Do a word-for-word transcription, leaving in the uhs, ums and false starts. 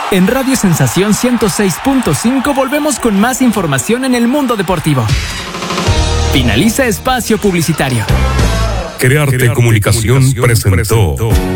En Radio Sensación ciento seis punto cinco volvemos con más información en el mundo deportivo. Finaliza espacio publicitario. Crearte Comunicación presentó